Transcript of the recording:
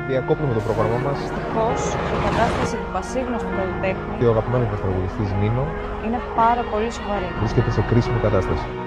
Διακόπτουμε το πρόγραμμά μας. Δυστυχώς, η κατάσταση του πασίγνωστου καλλιτέχνη Και ο αγαπημένος μας τραγουδιστής Νίνο είναι πάρα πολύ σοβαρή. βρίσκεται σε κρίσιμη κατάσταση.